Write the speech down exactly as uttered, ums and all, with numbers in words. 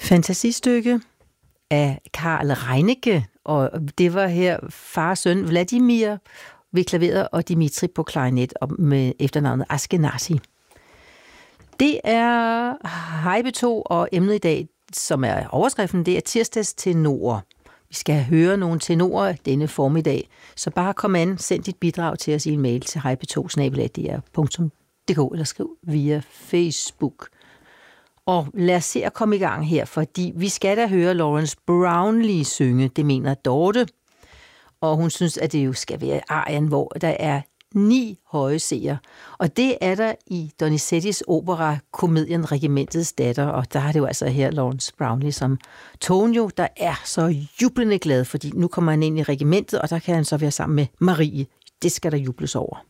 Fantasistykke af Karl Reinicke, og det var her far og søn Vladimir ved klaveret og Dimitri på klarinet med efternavnet Ashkenazi. Det er Hej B to, og emnet i dag, som er overskriften, det er tirsdags tenorer. Vi skal høre nogle tenorer denne formiddag, så bare kom an, send dit bidrag til os i en mail til hej b to bindestreg d r punktum d k eller skriv via Facebook. Og lad os se at komme i gang her, fordi vi skal da høre Lawrence Brownlee synge, det mener Dorte. Og hun synes, at det jo skal være arien, hvor der er ni høje C'er. Og det er der i Donizettis opera Komedien Regimentets datter, og der er det jo altså her Lawrence Brownlee som Tonio, der er så jublende glad, fordi nu kommer han ind i regimentet, og der kan han så være sammen med Marie. Det skal der jubles over.